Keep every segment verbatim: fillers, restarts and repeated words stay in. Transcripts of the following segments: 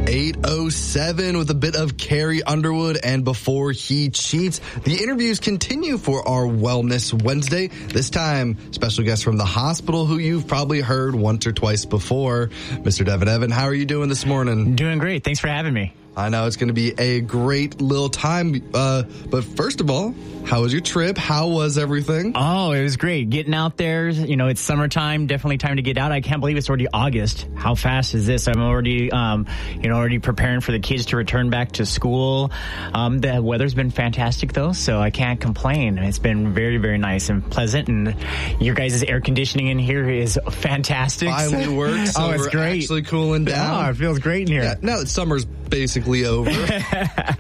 eight oh seven with a bit of Carrie Underwood and Before He Cheats. The interviews continue for our Wellness Wednesday. This time, special guest from the hospital who you've probably heard once or twice before, Mister Devin Evan. How are you doing this morning? Doing great. Thanks for having me. I know it's going to be a great little time. Uh, but first of all, how was your trip? How was everything? Oh, it was great. Getting out there, you know, it's summertime, definitely time to get out. I can't believe it's already August. How fast is this? I'm already, um, you know, already preparing for the kids to return back to school. Um, the weather's been fantastic though, so I can't complain. It's been very, very nice and pleasant, and your guys' air conditioning in here is fantastic. Finally works. So oh, it's we're great. Actually cooling down. Oh, it feels great in here. Yeah, now that summer's basically over. uh,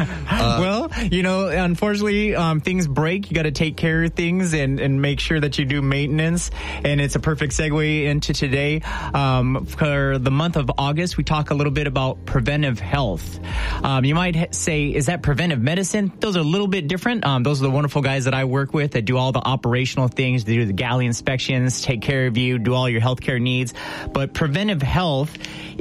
well, you know, unfortunately, um, things break. You got to take care of things and, and make sure that you do maintenance. And it's a perfect segue into today. Um, for the month of August, we talk a little bit about preventive health. Um, you might say, is that preventive medicine? Those are a little bit different. Um, those are the wonderful guys that I work with that do all the operational things. They do the galley inspections, take care of you, do all your healthcare needs. But preventive health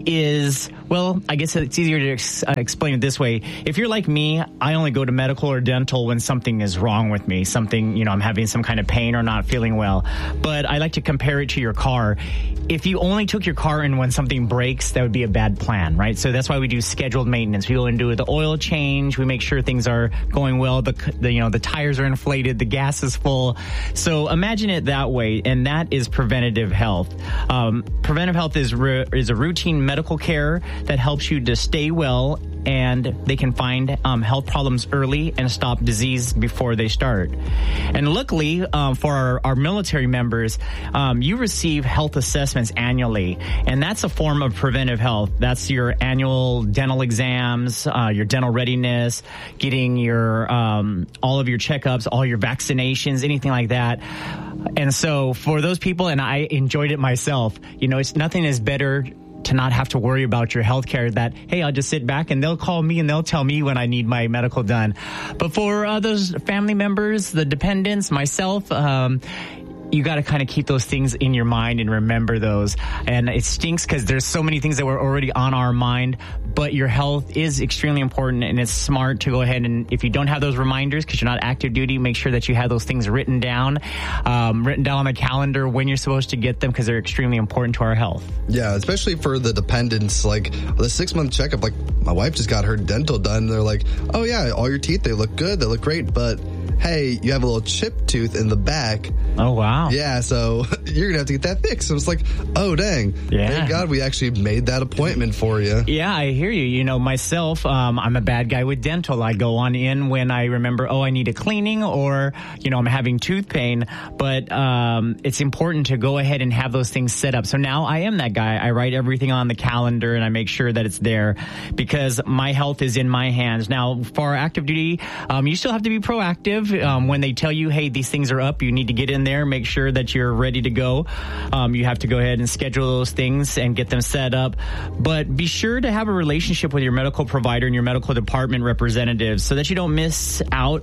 is, well, I guess it's easier to ex- uh, explain it this way. If you're like me, I only go to medical or dental when something is wrong with me. Something, you know, I'm having some kind of pain or not feeling well. But I like to compare it to your car. If you only took your car in when something breaks, that would be a bad plan, right? So that's why we do scheduled maintenance. We go and do the oil change. We make sure things are going well. The, the you know, the tires are inflated. The gas is full. So imagine it that way. And that is preventative health. Um, preventive health is, re- is a routine medical care that helps you to stay well, and they can find um, health problems early and stop disease before they start. And luckily, um, for our, our military members, um, you receive health assessments annually, and that's a form of preventive health. That's your annual dental exams, uh, your dental readiness, getting your um, all of your checkups, all your vaccinations, anything like that. And so for those people, and I enjoyed it myself, you know, it's nothing is better to not have to worry about your health care, that, hey, I'll just sit back and they'll call me and they'll tell me when I need my medical done. But for uh, those family members, the dependents, myself, um, you got to kind of keep those things in your mind and remember those. And it stinks because there's so many things that were already on our mind, but your health is extremely important, and it's smart to go ahead and, if you don't have those reminders because you're not active duty, make sure that you have those things written down, um, written down on the calendar when you're supposed to get them, because they're extremely important to our health. Yeah, especially for the dependents, like the six month checkup, like my wife just got her dental done. They're like, oh yeah, all your teeth, they look good, they look great, but hey, you have a little chip tooth in the back. Oh, wow. Yeah, so you're going to have to get that fixed. So it's like, oh, dang. Yeah. Thank God we actually made that appointment for you. Yeah, I hear you. You know, myself, um, I'm a bad guy with dental. I go on in when I remember, oh, I need a cleaning, or, you know, I'm having tooth pain. But um, it's important to go ahead and have those things set up. So now I am that guy. I write everything on the calendar and I make sure that it's there, because my health is in my hands. Now, for our active duty, um, you still have to be proactive. Um, when they tell you, hey, these things are up, you need to get in there, make sure that you're ready to go. Um, you have to go ahead and schedule those things and get them set up. But be sure to have a relationship with your medical provider and your medical department representatives so that you don't miss out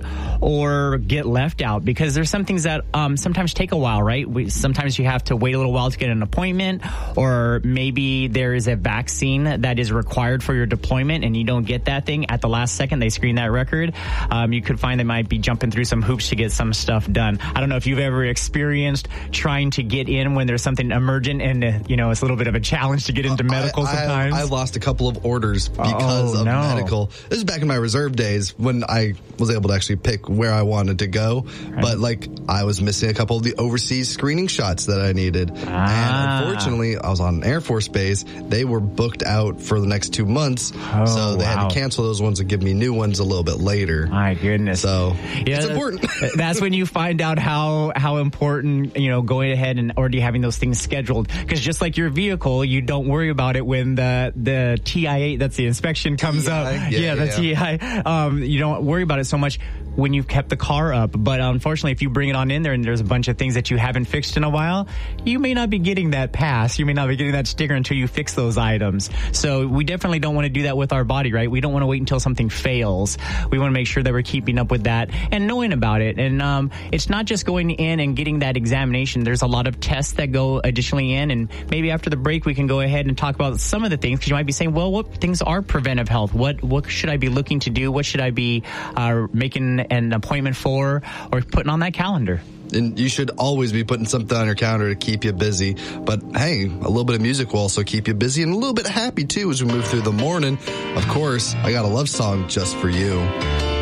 or get left out, because there's some things that um, sometimes take a while, right? We, sometimes you have to wait a little while to get an appointment, or maybe there is a vaccine that is required for your deployment and you don't get that thing at the last second. They screen that record. Um, you could find they might be jumping through some hoops to get some stuff done. I don't know if you've ever experienced trying to get in when there's something emergent, and uh, you know, it's a little bit of a challenge to get into medical I, sometimes. I, I lost a couple of orders because oh, of no. medical. This is back in my reserve days when I was able to actually pick where I wanted to go. Right. But like, I was missing a couple of the overseas screening shots that I needed. Ah. And unfortunately, I was on an Air Force base. They were booked out for the next two months. Oh, so they wow. had to cancel those ones and give me new ones a little bit later. My goodness. So yeah, it's important. That's when you find out how, how important, you know, going ahead and already having those things scheduled. Because just like your vehicle, you don't worry about it when the, the T I eight, that's the inspection, comes T I? up. Yeah, Yeah, the yeah. T I. Um, you don't worry about it so much when you've kept the car up. But unfortunately, if you bring it on in there and there's a bunch of things that you haven't fixed in a while, you may not be getting that pass. You may not be getting that sticker until you fix those items. So we definitely don't want to do that with our body, right? We don't want to wait until something fails. We want to make sure that we're keeping up with that. And knowing about it. And um, it's not just going in and getting that examination. There's a lot of tests that go additionally in, and maybe after the break we can go ahead and talk about some of the things, because you might be saying, well, what things are preventive health? What what should I be looking to do? What should I be uh, making an appointment for or putting on that calendar? And you should always be putting something on your calendar to keep you busy. But hey, a little bit of music will also keep you busy and a little bit happy too as we move through the morning. Of course, I got a love song just for you.